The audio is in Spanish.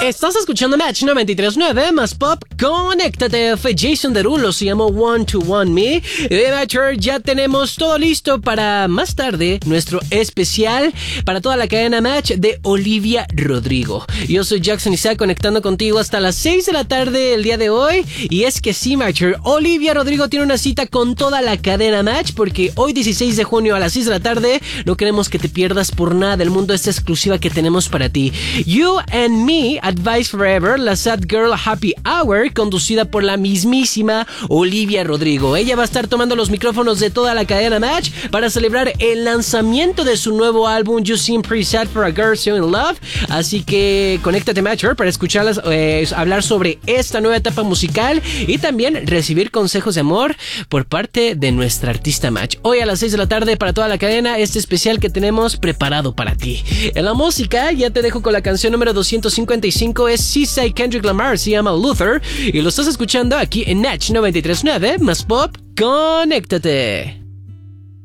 Estás escuchando Match 93.9 más pop. Conéctate. Fue Jason Derulo, se llamó One to One Me. Y Matcher, ya tenemos todo listo para más tarde nuestro especial para toda la cadena Match de Olivia Rodrigo. Yo soy Jackson Isaac, conectando contigo hasta las 6 de la tarde el día de hoy. Y es que sí, Matcher, Olivia Rodrigo tiene una cita con toda la cadena Match, porque hoy 16 de junio a las 6 de la tarde no queremos que te pierdas por nada del mundo esta exclusiva que tenemos para ti. You and Me, Advice Forever, la Sad Girl Happy Hour, conducida por la mismísima Olivia Rodrigo. Ella va a estar tomando los micrófonos de toda la cadena Match para celebrar el lanzamiento de su nuevo álbum You Seem Pretty Sad for a Girl So in Love. Así que conéctate, Matcher, para escucharlas hablar sobre esta nueva etapa musical y también recibir consejos de amor por parte de nuestra artista Match. Hoy a las 6 de la tarde para toda la cadena, este especial que tenemos preparado para ti. En la música ya te dejo con la canción número 255, es Seaside Kendrick Lamar, se llama Luther, y lo estás escuchando aquí en Match 93.9 más pop. Conéctate.